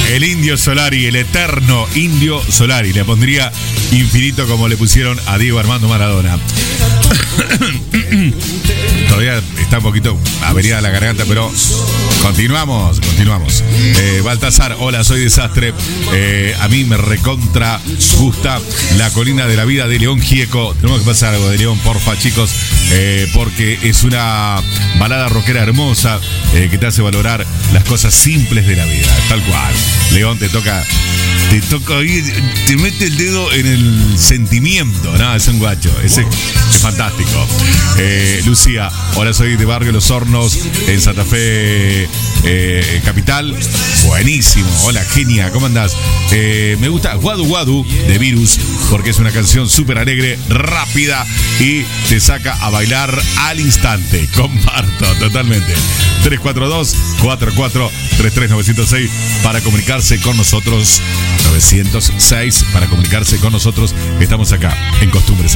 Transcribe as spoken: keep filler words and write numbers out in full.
El Indio Solari, el eterno Indio Solari. Le pondría infinito como le pusieron a Diego Armando Maradona. Todavía está un poquito avenida la garganta, pero continuamos, continuamos. Eh, Baltasar, hola, soy Desastre. Eh, a mí me recontra gusta La Colina de la Vida de León Gieco. Tenemos que pasar algo de León, porfa, chicos, eh, porque es una balada rockera hermosa eh, que te hace valorar las cosas simples de la vida, tal cual. León te toca, te toca ahí, te mete el dedo en el sentimiento, ¿no? Es un guacho, ese es fantástico. Eh, Lucía, hola, soy de Barrio Los Hornos, en Santa Fe eh, Capital. Buenísimo, hola, genia, ¿cómo andás? Eh, me gusta Guadu Guadu de Virus, porque es una canción súper alegre, rápida y te saca a bailar al instante. Comparto, totalmente. tres cuatro dos, cuatro cuatro tres tres nueve cero seis para comunicarse con nosotros. novecientos seis para comunicarse con nosotros. Estamos acá en Costumbres